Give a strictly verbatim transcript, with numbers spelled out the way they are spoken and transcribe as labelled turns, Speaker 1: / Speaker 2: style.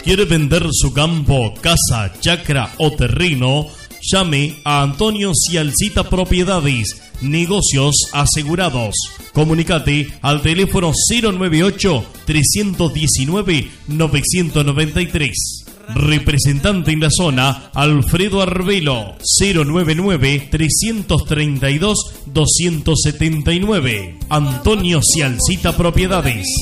Speaker 1: ¿Quiere vender su campo, casa, chacra o terreno? Llame a Antonio Cialcita Propiedades, negocios asegurados. Comunicate al teléfono cero nueve ocho, tres uno nueve, nueve nueve tres. Representante en la zona, Alfredo Arbelo, cero nueve nueve, tres tres dos, dos siete nueve. Antonio Cialcita Propiedades.